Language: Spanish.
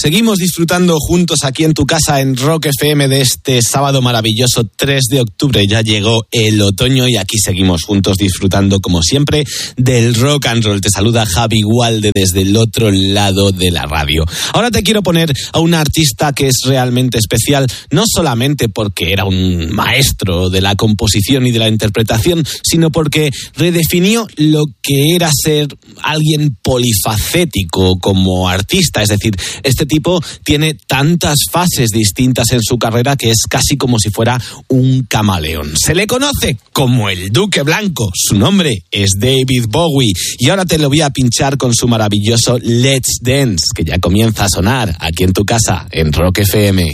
Seguimos disfrutando juntos aquí en tu casa en Rock FM de este sábado maravilloso 3 de octubre. Ya llegó el otoño y aquí seguimos juntos disfrutando como siempre del rock and roll. Te saluda Javi Gualde desde el otro lado de la radio. Ahora te quiero poner a un artista que es realmente especial, no solamente porque era un maestro de la composición y de la interpretación, sino porque redefinió lo que era ser alguien polifacético como artista. Es decir, este tipo tiene tantas fases distintas en su carrera que es casi como si fuera un camaleón. Se le conoce como el Duque Blanco. Su nombre es David Bowie. Y ahora te lo voy a pinchar con su maravilloso Let's Dance, que ya comienza a sonar aquí en tu casa, en Rock FM.